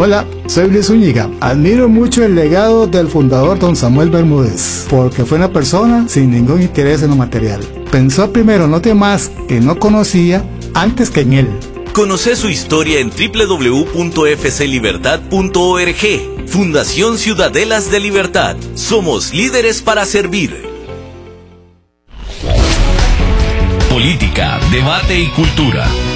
Hola, soy Luis Zúñiga. Admiro mucho el legado del fundador don Samuel Bermúdez, porque fue una persona sin ningún interés en lo material. Pensó primero en los demás que no conocía antes que en él. Conoce su historia en www.fclibertad.org. Fundación Ciudadelas de Libertad. Somos líderes para servir. Política, debate y cultura.